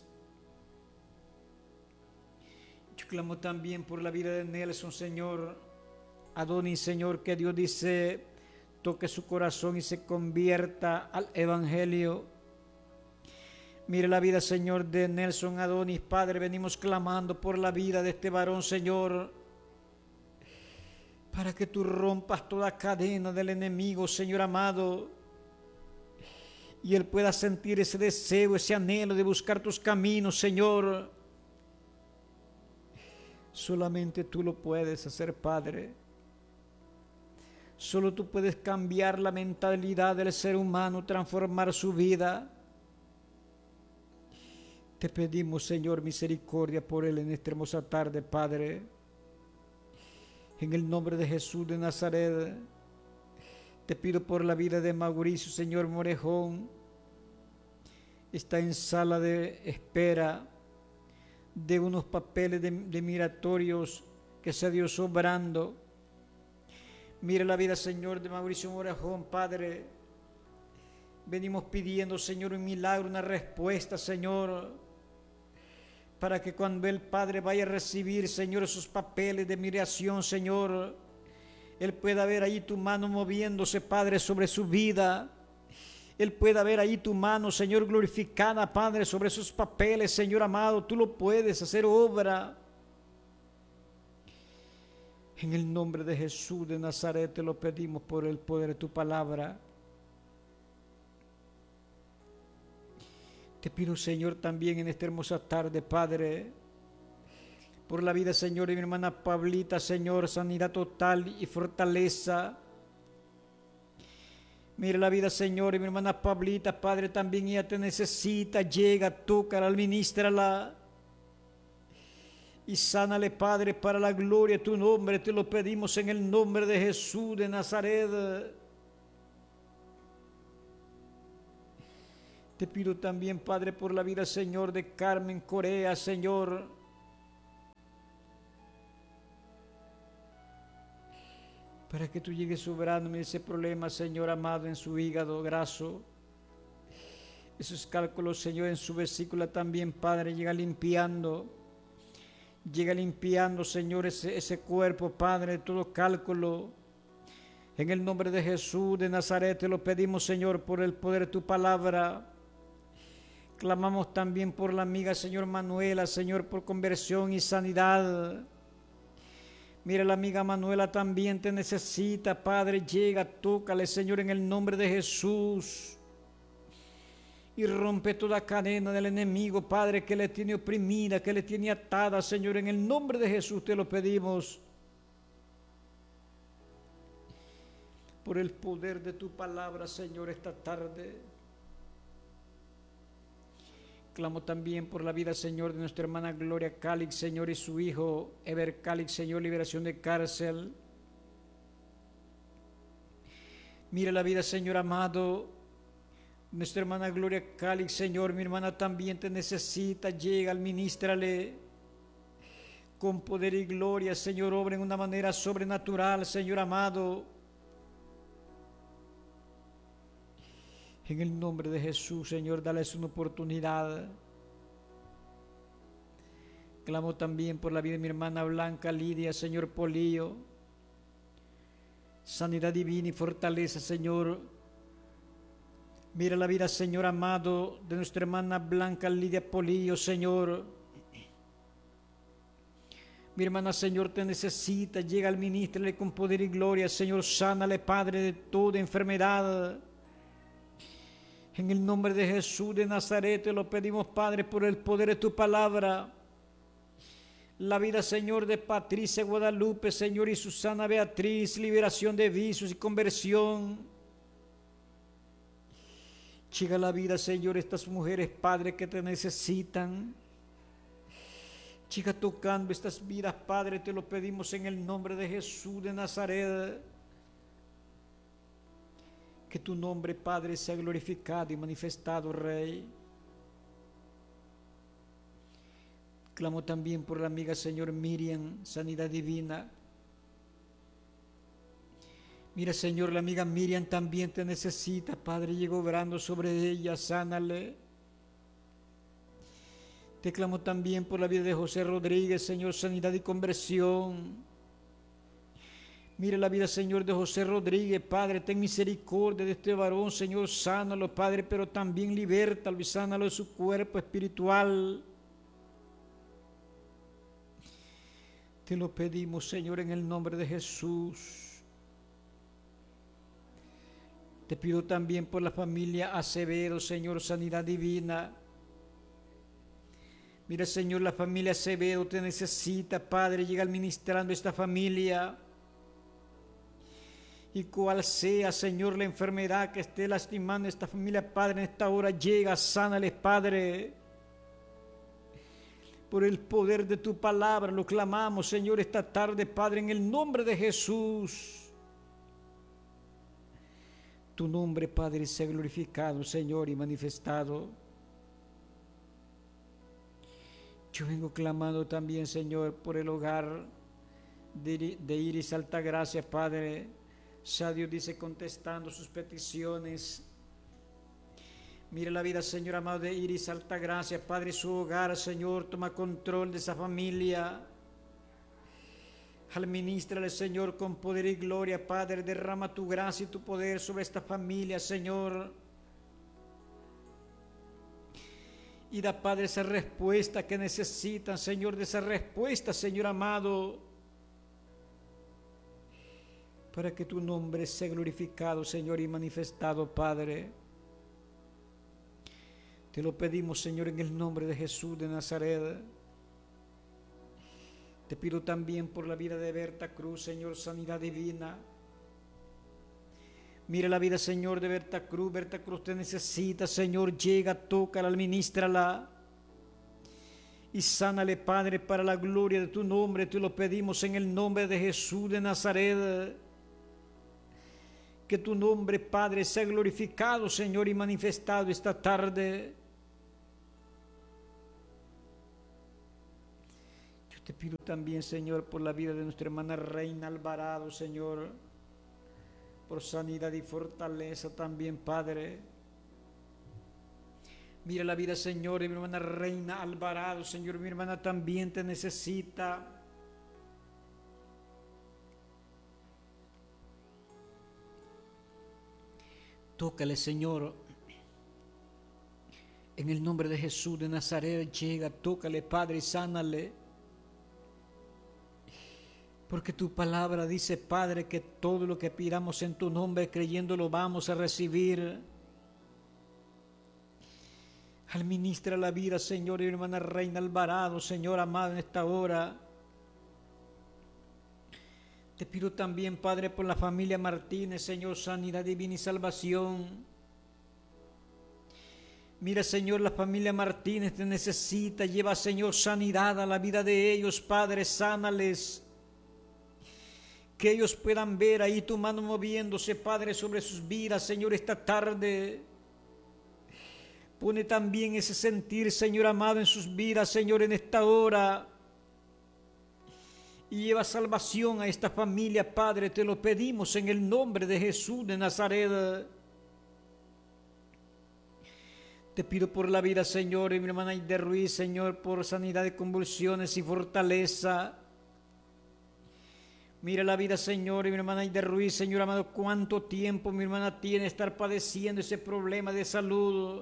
Yo clamo también por la vida de Nelson, Señor, Adonis, Señor, que Dios dice, toque su corazón y se convierta al Evangelio. Mire la vida, Señor, de Nelson Adonis, Padre, venimos clamando por la vida de este varón, Señor, para que tú rompas toda cadena del enemigo, Señor amado, y él pueda sentir ese deseo, ese anhelo de buscar tus caminos, Señor. Solamente tú lo puedes hacer, Padre. Solo tú puedes cambiar la mentalidad del ser humano, transformar su vida. Te pedimos, Señor, misericordia por él en esta hermosa tarde, Padre. En el nombre de Jesús de Nazaret, te pido por la vida de Mauricio, Señor Morejón. Está en sala de espera de unos papeles de, de migratorios que sea Dios obrando. Mira la vida, Señor, de Mauricio Morejón, Padre. Venimos pidiendo, Señor, un milagro, una respuesta, Señor, para que cuando el Padre vaya a recibir, Señor, esos papeles de migración, Señor, Él pueda ver ahí tu mano moviéndose, Padre, sobre su vida. Él pueda ver ahí tu mano, Señor, glorificada, Padre, sobre esos papeles, Señor amado. Tú lo puedes hacer obra. En el nombre de Jesús de Nazaret te lo pedimos por el poder de tu palabra. Te pido, Señor, también en esta hermosa tarde, Padre, por la vida, Señor, de mi hermana Pablita, Señor, sanidad total y fortaleza. Mira la vida, Señor, de mi hermana Pablita, Padre, también ella te necesita. Llega, tócala, ministrala y sánale, Padre, para la gloria de tu nombre. Te lo pedimos en el nombre de Jesús de Nazaret. Te pido también, Padre, por la vida, Señor, de Carmen Corea, Señor. Para que tú llegues sobrándome ese problema, Señor amado, en su hígado graso. Esos cálculos, Señor, en su vesícula también, Padre, llega limpiando. Llega limpiando, Señor, ese, ese cuerpo, Padre, todo cálculo. En el nombre de Jesús de Nazaret te lo pedimos, Señor, por el poder de tu palabra. Clamamos también por la amiga, Señor Manuela, Señor, por conversión y sanidad. Mira, la amiga Manuela también te necesita, Padre. Llega, tócale, Señor, en el nombre de Jesús. Y rompe toda cadena del enemigo, Padre, que le tiene oprimida, que le tiene atada, Señor. En el nombre de Jesús te lo pedimos. Por el poder de tu palabra, Señor, esta tarde. Clamo también por la vida, Señor, de nuestra hermana Gloria Calix, Señor, y su hijo Ever Calix, Señor, liberación de cárcel. Mira la vida, Señor amado, nuestra hermana Gloria Calix, Señor, mi hermana también te necesita. Llega, ministrale con poder y gloria, Señor, obra en una manera sobrenatural, Señor amado. En el nombre de Jesús, Señor, dales una oportunidad. Clamo también por la vida de mi hermana Blanca Lidia, Señor Polillo. Sanidad divina y fortaleza, Señor. Mira la vida, Señor amado, de nuestra hermana Blanca Lidia Polillo, Señor. Mi hermana, Señor, te necesita. Llega al ministro con poder y gloria, Señor. Sánale, Padre, de toda enfermedad. En el nombre de Jesús de Nazaret te lo pedimos, Padre, por el poder de tu palabra. La vida, Señor, de Patricia Guadalupe, Señor, y Susana Beatriz, liberación de vicios y conversión. Llega la vida, Señor, estas mujeres, Padre, que te necesitan. Llega tocando estas vidas, Padre, te lo pedimos en el nombre de Jesús de Nazaret. Que tu nombre, Padre, sea glorificado y manifestado, Rey. Clamo también por la amiga, Señor Miriam, sanidad divina. Mira, Señor, la amiga Miriam también te necesita, Padre. Llega obrando sobre ella, sánale. Te clamo también por la vida de José Rodríguez, Señor, sanidad y conversión. Mire la vida, Señor, de José Rodríguez, Padre, ten misericordia de este varón, Señor, sánalo, Padre, pero también libértalo y sánalo de su cuerpo espiritual. Te lo pedimos, Señor, en el nombre de Jesús. Te pido también por la familia Acevedo, Señor, sanidad divina. Mira, Señor, la familia Acevedo te necesita, Padre, llega administrando esta familia. Y cual sea, Señor, la enfermedad que esté lastimando a esta familia, Padre, en esta hora llega, sánales, Padre. Por el poder de tu palabra lo clamamos, Señor, esta tarde, Padre, en el nombre de Jesús. Tu nombre, Padre, sea glorificado, Señor, y manifestado. Yo vengo clamando también, Señor, por el hogar de, de Iris Altagracia, Padre. Ya Dios dice contestando sus peticiones. Mira la vida, Señor amado, de Iris Altagracia, Padre, su hogar, Señor, toma control de esa familia. Administrale, Señor, con poder y gloria, Padre, derrama tu gracia y tu poder sobre esta familia, Señor. Y da, Padre, esa respuesta que necesitan, Señor, de esa respuesta, Señor amado, para que tu nombre sea glorificado, Señor, y manifestado, Padre. Te lo pedimos, Señor, en el nombre de Jesús de Nazaret. Te pido también por la vida de Berta Cruz, Señor, sanidad divina. Mira la vida, Señor, de Berta Cruz. Berta Cruz te necesita, Señor, llega, tócala, ministrala. Y sánale, Padre, para la gloria de tu nombre. Te lo pedimos en el nombre de Jesús de Nazaret. Que tu nombre, Padre, sea glorificado, Señor, y manifestado esta tarde. Yo te pido también, Señor, por la vida de nuestra hermana Reina Alvarado, Señor, por sanidad y fortaleza también, Padre. Mira la vida, Señor, de mi hermana Reina Alvarado, Señor, mi hermana también te necesita. Tócale, Señor, en el nombre de Jesús de Nazaret, llega, tócale, Padre, y sánale. Porque tu palabra dice, Padre, que todo lo que pidamos en tu nombre, creyendo, lo vamos a recibir. Administra la vida, Señor, y mi hermana Reina Alvarado, Señor amado, en esta hora. Te pido también, Padre, por la familia Martínez, Señor, sanidad divina y salvación. Mira, Señor, la familia Martínez te necesita. Lleva, Señor, sanidad a la vida de ellos, Padre, sánales. Que ellos puedan ver ahí tu mano moviéndose, Padre, sobre sus vidas, Señor, esta tarde. Pone también ese sentir, Señor amado, en sus vidas, Señor, en esta hora. Y lleva salvación a esta familia, Padre, te lo pedimos en el nombre de Jesús de Nazaret. Te pido por la vida, Señor, y mi hermana Aide Ruiz, Señor, por sanidad de convulsiones y fortaleza. Mira la vida, Señor, y mi hermana Aide Ruiz, Señor amado, cuánto tiempo mi hermana tiene de estar padeciendo ese problema de salud.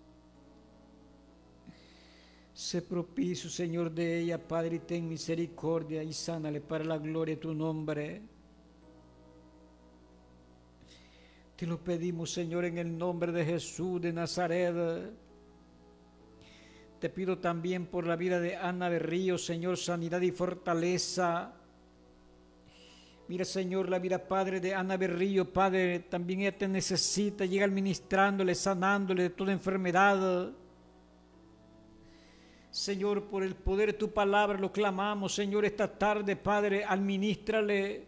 Sé propicio, Señor, de ella, Padre, y ten misericordia y sánale para la gloria de tu nombre. Te lo pedimos, Señor, en el nombre de Jesús de Nazaret. Te pido también por la vida de Ana Berrío, Señor, sanidad y fortaleza. Mira, Señor, la vida, Padre, de Ana Berrío, Padre, también ella te necesita. Llega administrándole, sanándole de toda enfermedad. Señor, por el poder de tu palabra lo clamamos, Señor, esta tarde, Padre, administrale.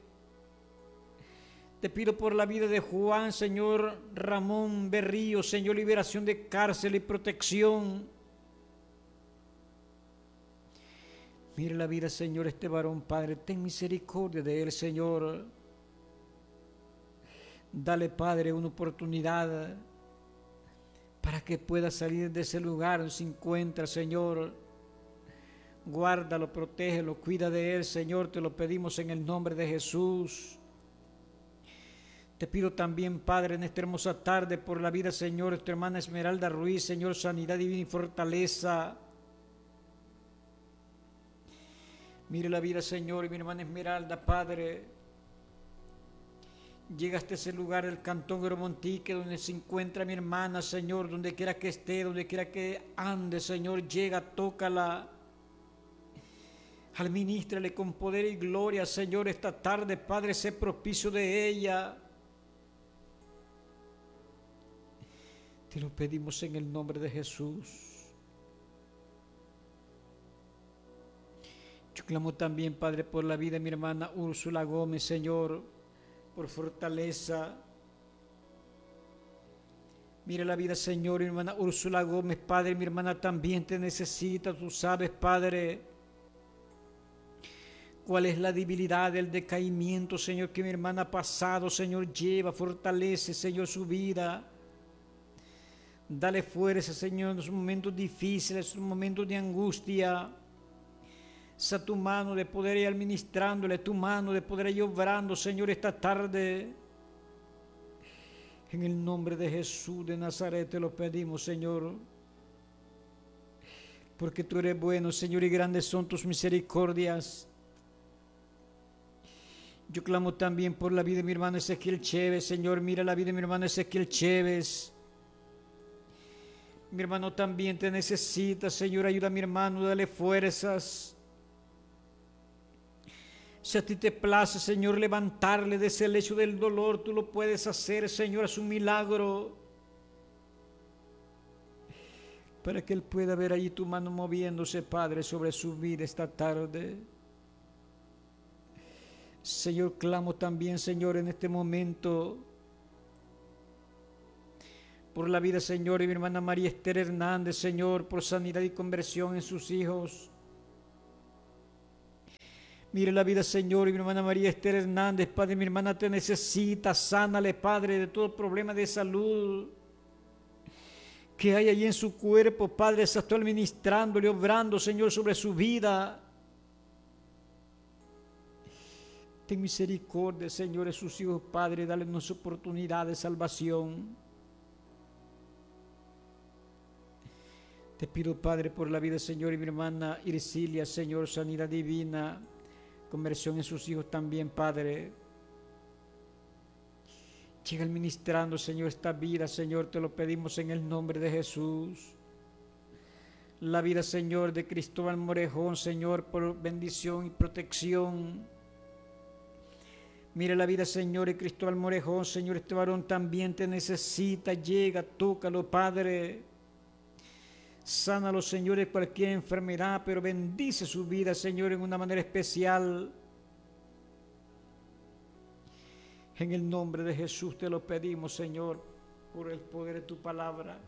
Te pido por la vida de Juan, Señor, Ramón Berrío, Señor, liberación de cárcel y protección. Mira la vida, Señor, este varón, Padre, ten misericordia de él, Señor. Dale, Padre, una oportunidad para que pueda salir de ese lugar donde se encuentra, Señor. Guárdalo, protégelo, cuida de él, Señor, te lo pedimos en el nombre de Jesús. Te pido también, Padre, en esta hermosa tarde, por la vida, Señor, de tu hermana Esmeralda Ruiz, Señor, sanidad divina y fortaleza. Mire la vida, Señor, y mi hermana Esmeralda, Padre. Llega hasta ese lugar del Cantón Gromontique, donde se encuentra mi hermana, Señor, donde quiera que esté, donde quiera que ande, Señor, llega, tócala. Administrale con poder y gloria, Señor, esta tarde, Padre, sé propicio de ella. Te lo pedimos en el nombre de Jesús. Yo clamo también, Padre, por la vida de mi hermana Úrsula Gómez, Señor, por fortaleza. Mira la vida, Señor, mi hermana Úrsula Gómez, Padre, mi hermana también te necesita. Tú sabes, Padre, cuál es la debilidad, el decaimiento, Señor, que mi hermana ha pasado, Señor, lleva, fortalece, Señor, su vida. Dale fuerza, Señor, en sus momentos difíciles, en sus momentos de angustia. Sea tu mano de poder ir administrándole, tu mano de poder ir obrando, Señor, esta tarde. En el nombre de Jesús de Nazaret te lo pedimos, Señor. Porque tú eres bueno, Señor, y grandes son tus misericordias. Yo clamo también por la vida de mi hermano Ezequiel Chévez, Señor. Mira la vida de mi hermano Ezequiel Chévez. Mi hermano también te necesita, Señor. Ayuda a mi hermano, dale fuerzas. Si a ti te place, Señor, levantarle de ese lecho del dolor, tú lo puedes hacer, Señor, es un milagro. Para que Él pueda ver allí tu mano moviéndose, Padre, sobre su vida esta tarde. Señor, clamo también, Señor, en este momento por la vida, Señor, de mi hermana María Esther Hernández, Señor, por sanidad y conversión en sus hijos. Mire la vida, Señor, y mi hermana María Esther Hernández, Padre, mi hermana te necesita, sánale, Padre, de todo problema de salud que hay allí en su cuerpo, Padre, se está administrándole, obrando, Señor, sobre su vida. Ten misericordia, Señor, de sus hijos, Padre, dale una oportunidad de salvación. Te pido, Padre, por la vida, Señor, y mi hermana Ircilia, Señor, sanidad divina, conversión en sus hijos también, Padre. Llega administrando, Señor, esta vida, Señor, te lo pedimos en el nombre de Jesús. La vida, Señor, de Cristóbal Morejón, Señor, por bendición y protección. Mira la vida, Señor, de Cristóbal Morejón, Señor, este varón también te necesita, llega, tócalo, Padre. Sánalo, Señor, de cualquier enfermedad, pero bendice su vida, Señor, en una manera especial. En el nombre de Jesús te lo pedimos, Señor, por el poder de tu palabra.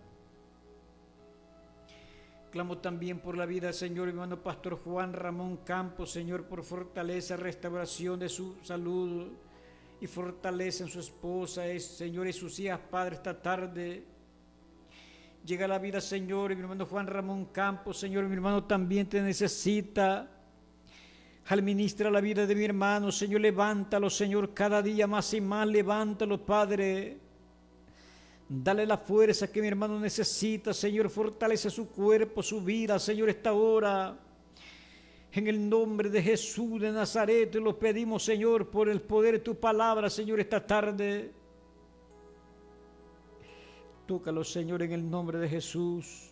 Clamo también por la vida, Señor, mi hermano Pastor Juan Ramón Campos, Señor, por fortaleza, restauración de su salud y fortaleza en su esposa, Señor, y sus hijas, Padre, esta tarde. Llega la vida, Señor, y mi hermano Juan Ramón Campos, Señor, mi hermano también te necesita. Administra la vida de mi hermano, Señor, levántalo, Señor, cada día más y más, levántalo, Padre. Dale la fuerza que mi hermano necesita, Señor, fortalece su cuerpo, su vida, Señor, esta hora. En el nombre de Jesús de Nazaret te lo pedimos, Señor, por el poder de tu palabra, Señor, esta tarde. Tócalo, Señor, en el nombre de Jesús.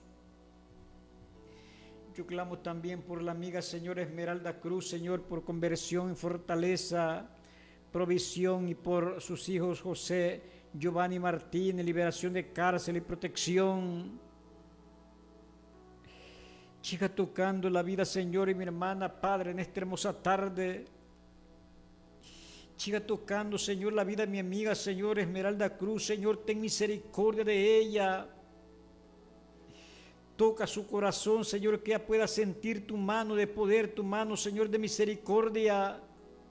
Yo clamo también por la amiga, Señor, Esmeralda Cruz, Señor, por conversión y fortaleza, provisión, y por sus hijos José, Giovanni Martínez, liberación de cárcel y protección. Siga tocando la vida, Señor, y mi hermana, Padre, en esta hermosa tarde. Siga tocando, Señor, la vida de mi amiga, Señor, Esmeralda Cruz, Señor, ten misericordia de ella. Toca su corazón, Señor, que ella pueda sentir tu mano de poder, tu mano, Señor, de misericordia.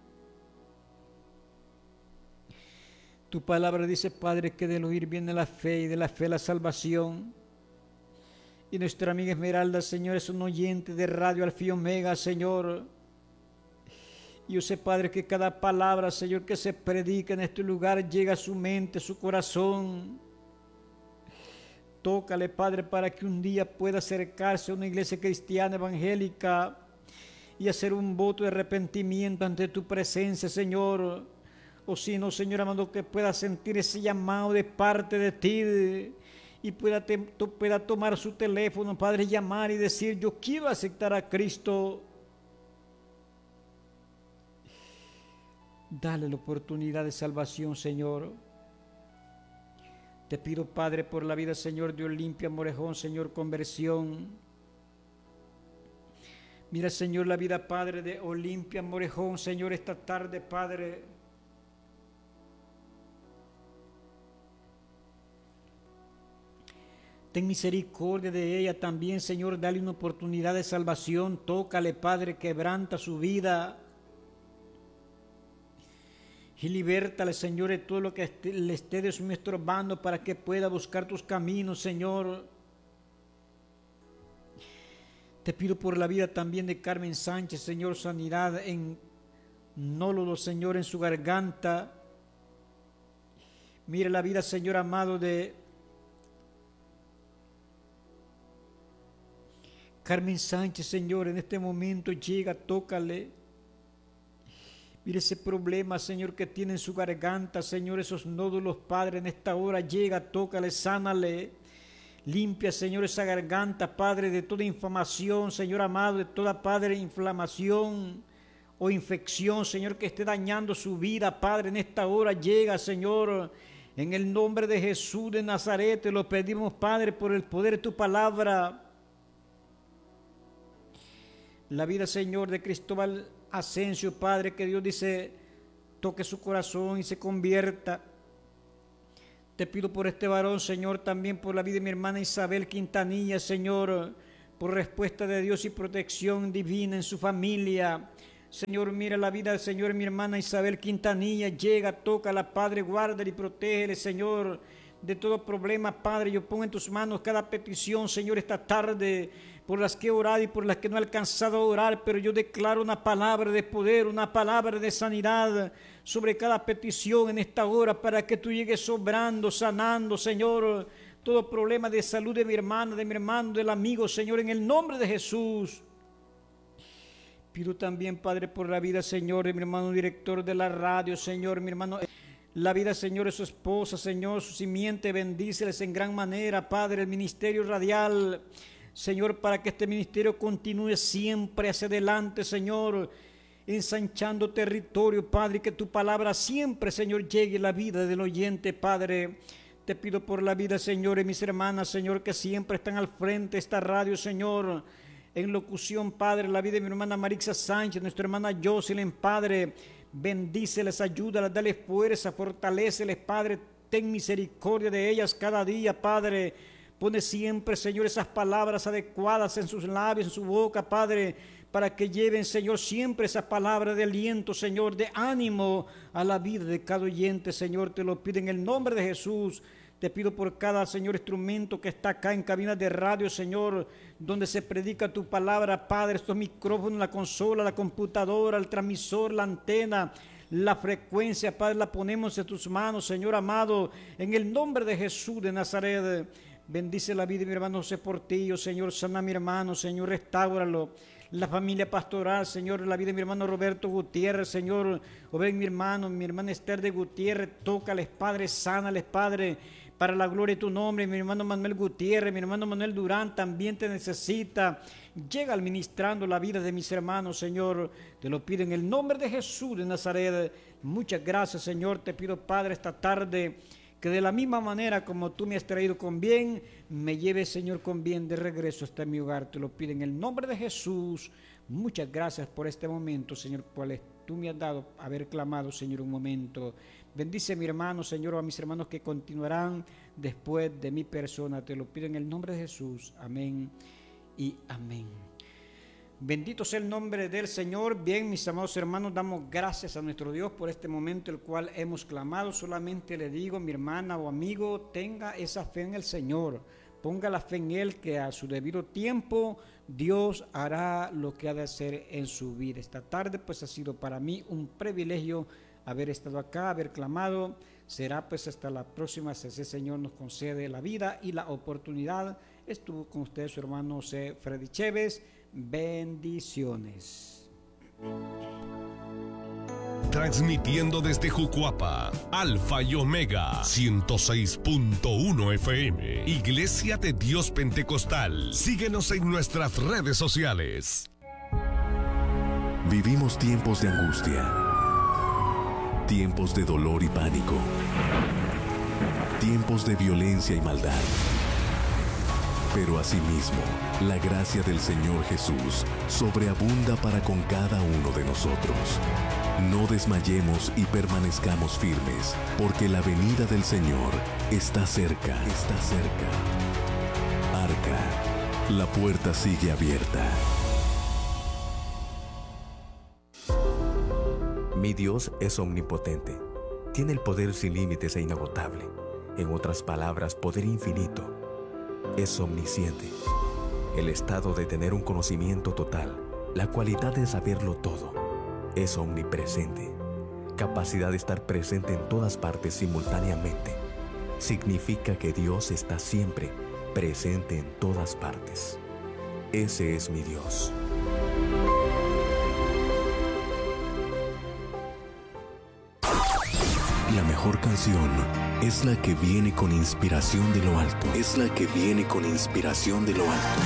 Tu palabra dice, Padre, que del oír viene la fe y de la fe la salvación. Y nuestra amiga Esmeralda, Señor, es un oyente de Radio Alfa y Omega, Señor. Y yo sé, Padre, que cada palabra, Señor, que se predica en este lugar llega a su mente, a su corazón. Tócale, Padre, para que un día pueda acercarse a una iglesia cristiana evangélica y hacer un voto de arrepentimiento ante tu presencia, Señor. O si no, Señor amado, que pueda sentir ese llamado de parte de ti y pueda, te, pueda tomar su teléfono, Padre, llamar y decir, yo quiero aceptar a Cristo. Dale la oportunidad de salvación, Señor. Te pido, Padre, por la vida, Señor, de Olimpia Morejón, Señor, conversión. Mira, Señor, la vida, Padre, de Olimpia Morejón, Señor, esta tarde, Padre. Ten misericordia de ella también, Señor, dale una oportunidad de salvación. Tócale, Padre, quebranta su vida. Y libértale, Señor, de todo lo que le esté de su estorbando para que pueda buscar tus caminos, Señor. Te pido por la vida también de Carmen Sánchez, Señor, sanidad en nódulo, Señor, en su garganta. Mire la vida, Señor amado, de Carmen Sánchez, Señor, en este momento llega, tócale. Mire ese problema, Señor, que tiene en su garganta, Señor, esos nódulos, Padre, en esta hora llega, tócale, sánale. Limpia, Señor, esa garganta, Padre, de toda inflamación, Señor amado, de toda, Padre, inflamación o infección, Señor, que esté dañando su vida, Padre, en esta hora llega, Señor, en el nombre de Jesús de Nazaret, te lo pedimos, Padre, por el poder de tu palabra. La vida, Señor, de Cristóbal Asensio, Padre, que Dios dice, toque su corazón y se convierta. Te pido por este varón, Señor, también por la vida de mi hermana Isabel Quintanilla, Señor, por respuesta de Dios y protección divina en su familia. Señor, mira la vida del Señor, mi hermana Isabel Quintanilla, llega, tócala, Padre, guárdale y protégele, Señor, de todo problema, Padre. Yo pongo en tus manos cada petición, Señor, esta tarde, por las que he orado y por las que no he alcanzado a orar, pero yo declaro una palabra de poder, una palabra de sanidad sobre cada petición en esta hora, para que tú llegues sobrando, sanando, Señor, todo problema de salud de mi hermana, de mi hermano, del amigo, Señor, en el nombre de Jesús. Pido también, Padre, por la vida, Señor, de mi hermano director de la radio, Señor, mi hermano, la vida, Señor, de su esposa, Señor, su simiente, bendíceles en gran manera, Padre, el ministerio radial, Señor, para que este ministerio continúe siempre hacia adelante, Señor, ensanchando territorio, Padre, que tu palabra siempre, Señor, llegue a la vida del oyente, Padre. Te pido por la vida, Señor, y mis hermanas, Señor, que siempre están al frente de esta radio, Señor, en locución, Padre, la vida de mi hermana Marixa Sánchez, nuestra hermana Jocelyn, Padre, bendíceles, ayúdalas, dale fuerza, fortaléceles, Padre, ten misericordia de ellas cada día, Padre. Pone siempre, Señor, esas palabras adecuadas en sus labios, en su boca, Padre, para que lleven, Señor, siempre esa palabra de aliento, Señor, de ánimo a la vida de cada oyente, Señor. Te lo pido en el nombre de Jesús. Te pido por cada, Señor, instrumento que está acá en cabinas de radio, Señor, donde se predica tu palabra, Padre, estos micrófonos, la consola, la computadora, el transmisor, la antena, la frecuencia, Padre, la ponemos en tus manos, Señor amado, en el nombre de Jesús de Nazaret. Bendice la vida de mi hermano José Portillo, Señor, sana a mi hermano, Señor, restáuralo. La familia pastoral, Señor, la vida de mi hermano Roberto Gutiérrez, Señor, o ven mi hermano, mi hermana Esther de Gutiérrez, tócales, Padre, sánales, Padre, para la gloria de tu nombre. Mi hermano Manuel Gutiérrez, mi hermano Manuel Durán también te necesita. Llega administrando la vida de mis hermanos, Señor, te lo pido en el nombre de Jesús de Nazaret. Muchas gracias, Señor, te pido, Padre, esta tarde, que de la misma manera como tú me has traído con bien, me lleves, Señor, con bien de regreso hasta mi hogar. Te lo pido en el nombre de Jesús. Muchas gracias por este momento, Señor, cual tú me has dado haber clamado, Señor, un momento. Bendice a mi hermano, Señor, o a mis hermanos que continuarán después de mi persona. Te lo pido en el nombre de Jesús. Amén y amén. Bendito sea el nombre del Señor. Bien, mis amados hermanos, damos gracias a nuestro Dios por este momento el cual hemos clamado. Solamente le digo, mi hermana o amigo, tenga esa fe en el Señor. Ponga la fe en Él, que a su debido tiempo Dios hará lo que ha de hacer en su vida. Esta tarde pues ha sido para mí un privilegio haber estado acá, haber clamado. Será pues hasta la próxima, si ese Señor nos concede la vida y la oportunidad. Estuvo con ustedes su hermano José Freddy Chévez. Bendiciones. Transmitiendo desde Jucuapa, Alfa y Omega, ciento seis punto uno F M, Iglesia de Dios Pentecostal. Síguenos en nuestras redes sociales. Vivimos tiempos de angustia, tiempos de dolor y pánico, tiempos de violencia y maldad. Pero asimismo, la gracia del Señor Jesús sobreabunda para con cada uno de nosotros. No desmayemos y permanezcamos firmes, porque la venida del Señor está cerca, está cerca. Arca, la puerta sigue abierta. Mi Dios es omnipotente. Tiene el poder sin límites e inagotable. En otras palabras, poder infinito. Es omnisciente, el estado de tener un conocimiento total, la cualidad de saberlo todo. Es omnipresente, capacidad de estar presente en todas partes simultáneamente. Significa que Dios está siempre presente en todas partes. Ese es mi Dios. La mejor canción es la que viene con inspiración de lo alto. Es la que viene con inspiración de lo alto.